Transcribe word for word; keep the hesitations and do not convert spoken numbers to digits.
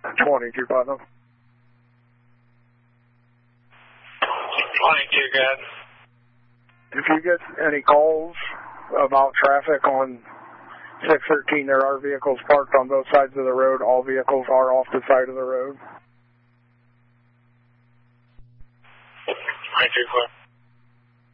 twenty-two Putnam. twenty-two, good. If you get any calls about traffic on six thirteen, there are vehicles parked on both sides of the road. All vehicles are off the side of the road. twenty-two, clear.